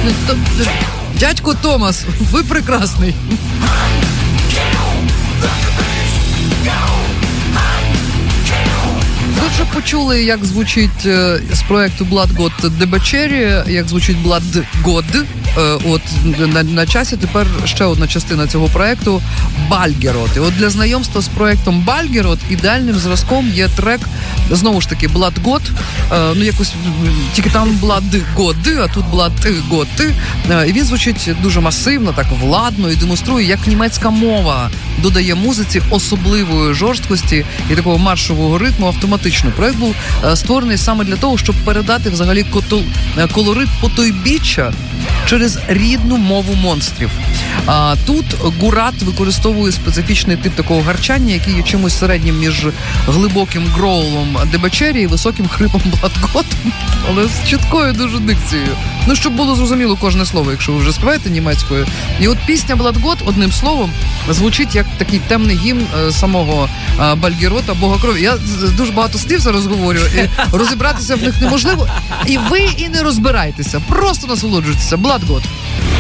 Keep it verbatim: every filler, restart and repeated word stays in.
Дядько Томас, ви прекрасний. Ви вже почули, як звучить з проекту Blood God Debauchery, як звучить Blood God. От на, на часі тепер ще одна частина цього проекту Balgerot. І от для знайомства з проектом Balgerot ідеальним зразком є трек, знову ж таки, Blood God. Ну, якось тільки там Blood God, а тут Blood God. І він звучить дуже масивно, так владно і демонструє, як німецька мова додає музиці особливої жорсткості і такого маршового ритму автоматично. Проект був створений саме для того, щоб передати взагалі колорит потойбіччя через рідну мову монстрів. А тут Гурат використовує специфічний тип такого гарчання, який є чимось середнім між глибоким гроулом Debauchery і високим хрипом Blood God, але з чіткою дуже дикцією. Ну, щоб було зрозуміло кожне слово, якщо ви вже співаєте німецькою. І от пісня Blood God, одним словом, звучить як такий темний гімн самого Бальгерота, Бога крові. Я дуже багато слів зараз говорю, і розібратися в них неможливо. І ви і не розбирайтеся, просто насолоджуйтеся. Blood God.